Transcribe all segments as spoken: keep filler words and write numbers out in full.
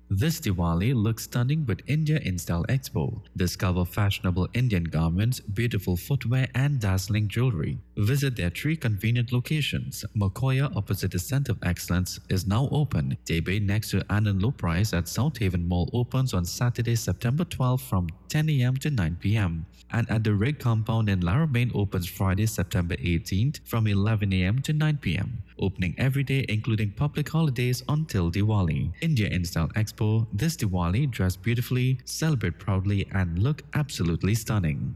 This Diwali looks stunning with India InStyle Expo. Discover fashionable Indian garments, beautiful footwear and dazzling jewelry. Visit their three convenient locations. Makoya opposite the Center of Excellence is now open. Tebe next to Anand Low Price at South Haven Mall opens on Saturday, September twelfth from ten a m to nine p m And at the Rig Compound in Laramane opens Friday, September eighteenth from eleven a m to nine p m Opening every day including public holidays until Diwali. India InStyle Expo. This Diwali dress beautifully, celebrate proudly and look absolutely stunning.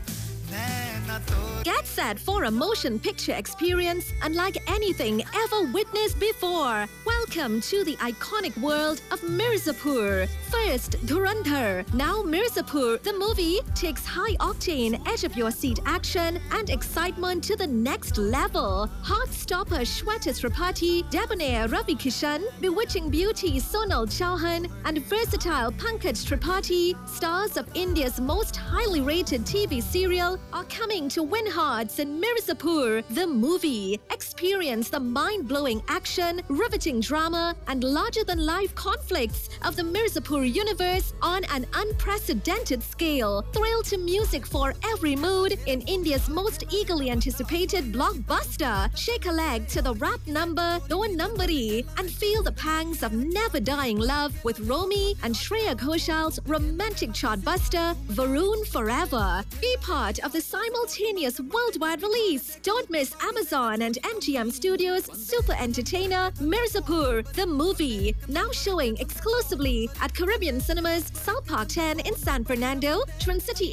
Get set for a motion picture experience unlike anything ever witnessed before. Welcome to the iconic world of Mirzapur. First, Dhurandhar. Now Mirzapur, the movie, takes high-octane, edge-of-your-seat action and excitement to the next level. Heartstopper Shweta Tripathi, debonair Ravi Kishan, bewitching beauty Sonal Chauhan, and versatile Pankaj Tripathi, stars of India's most highly rated T V serial, are coming to win hearts in Mirzapur, the movie. Experience the mind-blowing action, riveting drama, and larger-than-life conflicts of the Mirzapur universe on an unprecedented scale. Thrill to music for every mood in India's most eagerly anticipated blockbuster. Shake a leg to the rap number Do Numbari and feel the pangs of never-dying love with Romy and Shreya Ghoshal's romantic chartbuster Varun Forever. Be part of the simultaneous worldwide release. Don't miss Amazon and M G M Studios' super entertainer Mirzapur, the movie. Now showing exclusively at Caribbean Cinemas, South Park ten in San Fernando, Twin City